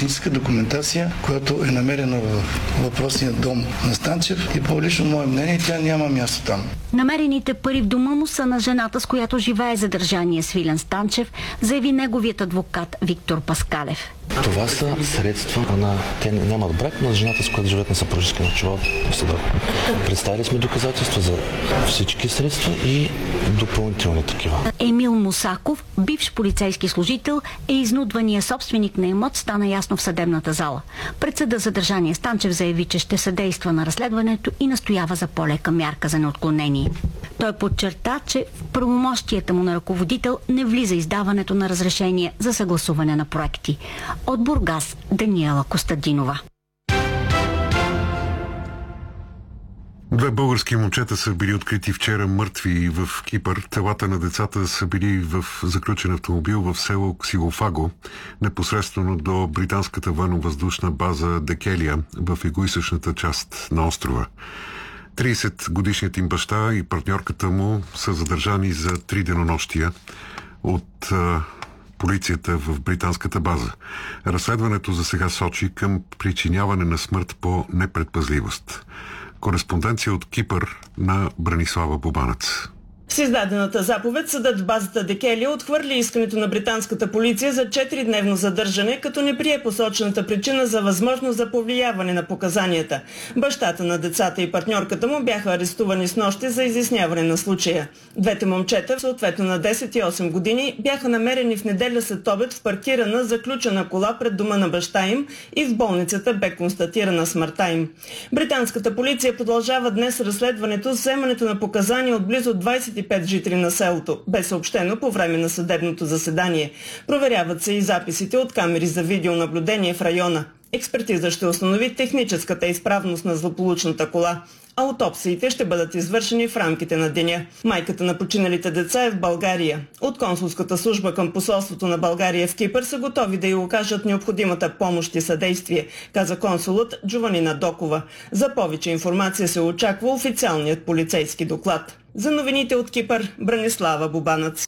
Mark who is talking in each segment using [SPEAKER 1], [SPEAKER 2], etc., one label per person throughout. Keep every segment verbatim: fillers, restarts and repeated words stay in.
[SPEAKER 1] техническа документация, която е намерена в въпросния дом на Станчев и по лично мое мнение тя няма място там.
[SPEAKER 2] Намерените пари в дома му са на жената, с която живее задържания Свилен Станчев, заяви неговият адвокат Виктор Паскалев.
[SPEAKER 3] Това са средства на... Те нямат брак, на жената, с която живеят на съпружески начала в съда. Представили сме доказателства за всички средства и допълнителни такива.
[SPEAKER 2] Емил Мусаков, бивш полицейски служител, е изнудвания собственик на имот, стана ясно в съдебната зала. Пред съда задържания Станчев заяви, че ще съдейства на разследването и настоява за по-лека мярка за неотклонение. Той подчерта, че в правомощията му на ръководител не влиза издаването на разрешение за съгласуване на проекти. От Бургас, Даниела Костадинова.
[SPEAKER 4] Две български момчета са били открити вчера мъртви в Кипър. Телата на децата са били в заключен автомобил в село Ксилофаго, непосредствено до британската военно-въздушна база Декелия в югоизточната част на острова. тридесет годишният им баща и партньорката му са задържани за три денонощия от а, полицията в британската база. Разследването за сега сочи към причиняване на смърт по непредпазливост. Кореспонденция от Кипър на Бранислава Бубанец.
[SPEAKER 5] С издадената заповед съдът в базата Декелия отхвърли искането на британската полиция за четиридневно задържане, като не прие посочената причина за възможност за повлияване на показанията. Бащата на децата и партньорката му бяха арестувани с нощи за изясняване на случая. Двете момчета, съответно на десет и осем години, бяха намерени в неделя след обед в паркирана заключена кола пред дома на баща им и в болницата бе констатирана смъртта им. Британската полиция продължава днес разследването с вземането на показания от близо двадесет и пет жители на селото, бе съобщено по време на съдебното заседание. Проверяват се и записите от камери за видеонаблюдение в района. Експертиза ще установи техническата изправност на злополучната кола. Аутопсиите ще бъдат извършени в рамките на деня. Майката на починалите деца е в България. От консулската служба към посолството на България в Кипър са готови да й окажат необходимата помощ и съдействие, каза консулът Джованина Докова. За повече информация се очаква официалният полицейски доклад. За новините от Кипър, Бранислава Бубанец.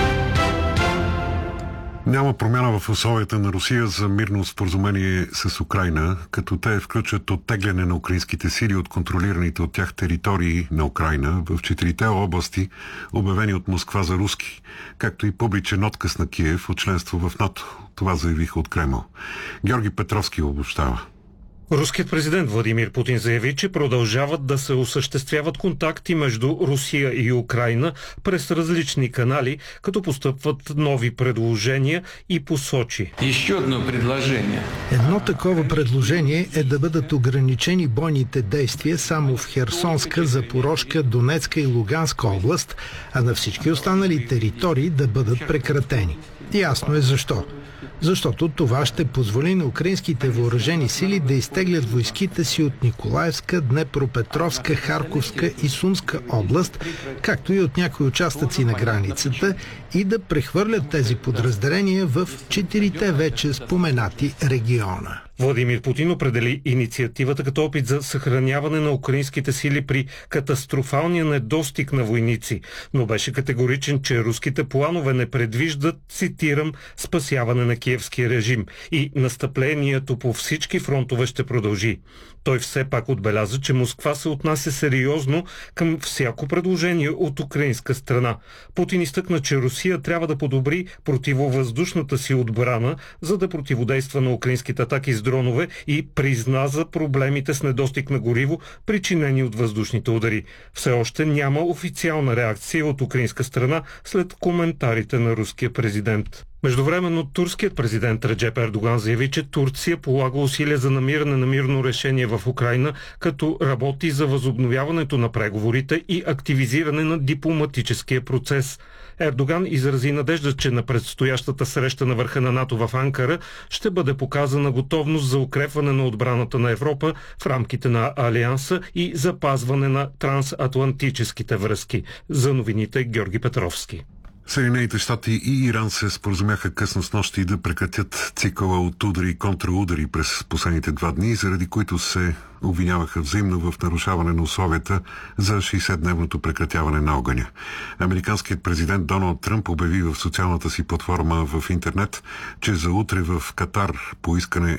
[SPEAKER 4] Няма промяна в условията на Русия за мирно споразумение с Украйна, като те включат оттегляне на украинските сили от контролираните от тях територии на Украйна в четирите области, обявени от Москва за руски, както и публичен отказ на Киев от членство в НАТО. Това заявиха от Кремъл. Георги Петровски обобщава.
[SPEAKER 6] Руският президент Владимир Путин заяви, че продължават да се осъществяват контакти между Русия и Украйна през различни канали, като постъпват нови предложения и посочи.
[SPEAKER 7] Еще едно предложение.
[SPEAKER 8] Едно такова предложение е да бъдат ограничени бойните действия само в Херсонска, Запорожка, Донецка и Луганска област, а на всички останали територии да бъдат прекратени. Ясно е защо. Защото това ще позволи на украинските въоръжени сили да изтеглят войските си от Николаевска, Днепропетровска, Харковска и Сумска област, както и от някои участъци на границата, и да прехвърлят тези подразделения в четирите вече споменати региона.
[SPEAKER 6] Владимир Путин определи инициативата като опит за съхраняване на украинските сили при катастрофалния недостиг на войници, но беше категоричен, че руските планове не предвиждат, цитирам, спасяване на киевския режим и настъплението по всички фронтове ще продължи. Той все пак отбеляза, че Москва се отнася сериозно към всяко предложение от украинска страна. Путин изтъкна, че Русия трябва да подобри противовъздушната си отбрана, за да противодейства на украинските атаки с дронове и призна за проблемите с недостиг на гориво, причинени от въздушните удари. Все още няма официална реакция от украинска страна след коментарите на руския президент. Междувременно турският президент Реджеп Ердоган заяви, че Турция полага усилия за намиране на мирно решение в Украйна, като работи за възобновяването на преговорите и активизиране на дипломатическия процес. Ердоган изрази надежда, че на предстоящата среща на върха на НАТО в Анкара ще бъде показана готовност за укрепване на отбраната на Европа в рамките на Алианса и запазване на трансатлантическите връзки. За новините Георги Петровски.
[SPEAKER 4] Съединените щати и Иран се споразумяха късно с нощи да прекратят цикъла от удари и контраудари през последните два дни, заради които се обвиняваха взаимно в нарушаване на условията за шейсетдневното прекратяване на огъня. Американският президент Доналд Тръмп обяви в социалната си платформа в интернет, че за утре в Катар по искане